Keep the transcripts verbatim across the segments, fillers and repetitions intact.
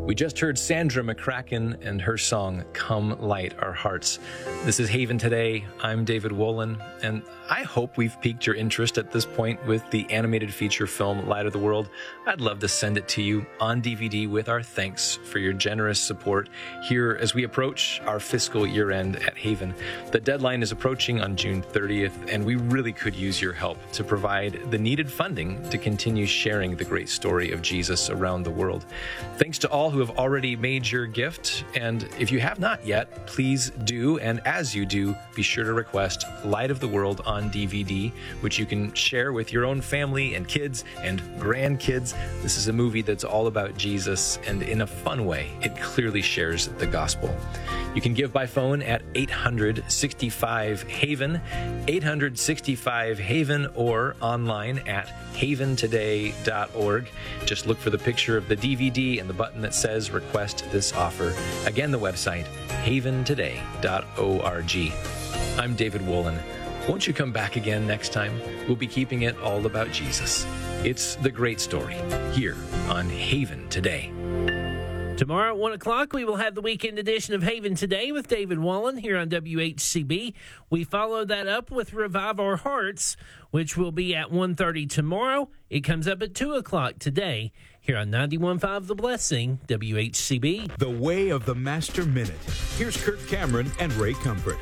We just heard Sandra McCracken and her song, Come Light Our Hearts. This is Haven Today. I'm David Wolin, and I hope we've piqued your interest at this point with the animated feature film, Light of the World. I'd love to send it to you on D V D with our thanks for your generous support here as we approach our fiscal year end at Haven. The deadline is approaching on June thirtieth, and we really could use your help to provide the needed funding to continue sharing the great story of Jesus around the world. Thanks to all who have already made your gift, and if you have not yet, please do, and as you do, be sure to request Light of the World on D V D, which you can share with your own family and kids and grandkids. This is a movie that's all about Jesus, and in a fun way, it clearly shares the gospel. You can give by phone at eight hundred sixty-five Haven, eight hundred sixty-five Haven, or online at haven today dot org. Just look for the picture of the D V D and the button that says request this offer. Again, the website, haven today dot org. I'm David Wolin. Won't you come back again next time? We'll be keeping it all about Jesus. It's the great story here on Haven Today. Tomorrow at one o'clock, we will have the weekend edition of Haven Today with David Wallen here on W H C B. We follow that up with Revive Our Hearts, which will be at one thirty tomorrow. It comes up at two o'clock today here on ninety-one point five The Blessing, W H C B. The Way of the Master Minute. Here's Kirk Cameron and Ray Comfort.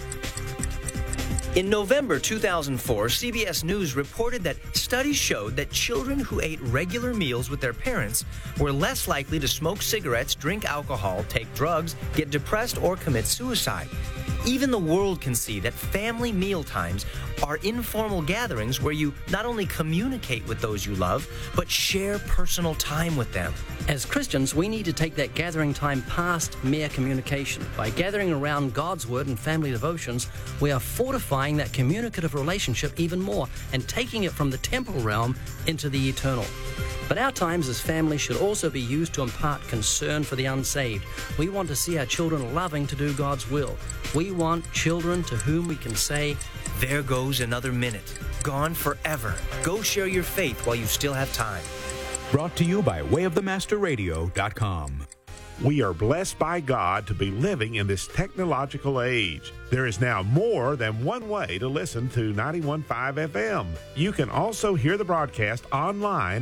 In November two thousand four, C B S News reported that studies showed that children who ate regular meals with their parents were less likely to smoke cigarettes, drink alcohol, take drugs, get depressed, or commit suicide. Even the world can see that family meal times are informal gatherings where you not only communicate with those you love, but share personal time with them. As Christians, we need to take that gathering time past mere communication. By gathering around God's Word and family devotions, we are fortifying that communicative relationship even more and taking it from the temporal realm into the eternal. But our times as family should also be used to impart concern for the unsaved. We want to see our children loving to do God's will. We want children to whom we can say, "There goes another minute, gone forever. Go share your faith while you still have time." Brought to you by way of the master radio dot com. We are blessed by God to be living in this technological age. There is now more than one way to listen to ninety-one point five F M. You can also hear the broadcast online